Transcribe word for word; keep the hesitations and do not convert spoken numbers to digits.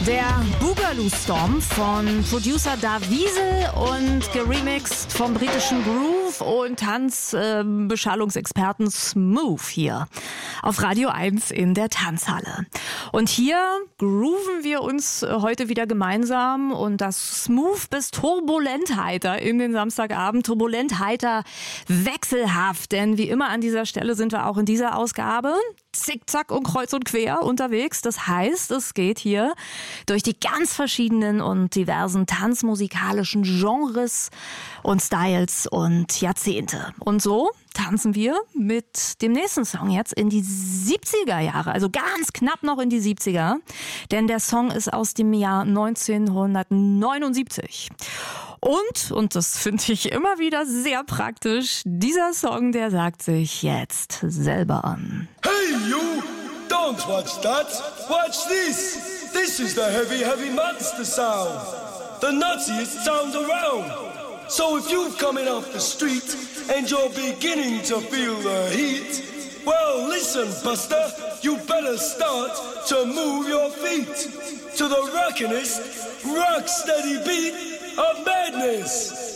Der Boogaloo Stomp von Producer Da Wiesel und geremixed vom britischen Groove und Tanzbeschallungsexperten äh, Smooth hier auf Radio eins in der Tanzhalle. Und hier grooven wir uns heute wieder gemeinsam und das Smooth bis turbulent heiter in den Samstagabend. Turbulent heiter, wechselhaft, denn wie immer an dieser Stelle sind wir auch in dieser Ausgabe zickzack und kreuz und quer unterwegs. Das heißt, es geht hier durch die ganz verschiedenen und diversen tanzmusikalischen Genres und Styles und Jahrzehnte. Und so tanzen wir mit dem nächsten Song jetzt in die siebziger Jahre, also ganz knapp noch in die siebziger, denn der Song ist aus dem Jahr neunzehnhundertneunundsiebzig. Und, und das finde ich immer wieder sehr praktisch, dieser Song, der sagt sich jetzt selber an. Hey you, don't watch that, watch this. This is the heavy, heavy monster sound. The nuttiest sound around. So if you're coming off the street and you're beginning to feel the heat, well listen Buster, you better start to move your feet to the rockinest, rock steady beat of madness.